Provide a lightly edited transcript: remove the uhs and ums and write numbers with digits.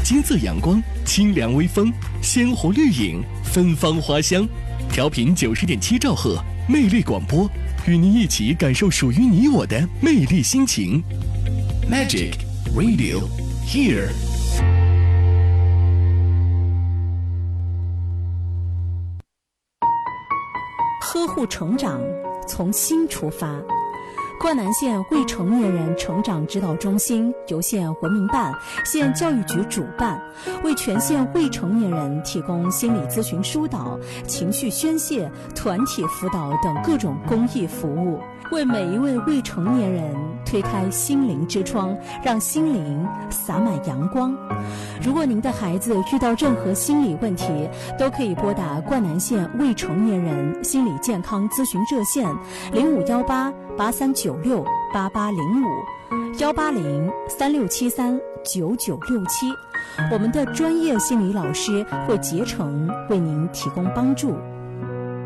金色阳光，清凉微风，鲜红绿影，芬芳花香。调频90.7兆赫，魅力广播，与您一起感受属于你我的魅力心情。Magic Radio Here。 呵护成长，从心出发。灌南县未成年人成长指导中心由县文明办、县教育局主办，为全县未成年人提供心理咨询疏导、情绪宣泄、团体辅导等各种公益服务，为每一位未成年人推开心灵之窗，让心灵洒满阳光。如果您的孩子遇到任何心理问题，都可以拨打灌南县未成年人心理健康咨询热线051883968805，18036739967，我们的专业心理老师会竭诚为您提供帮助。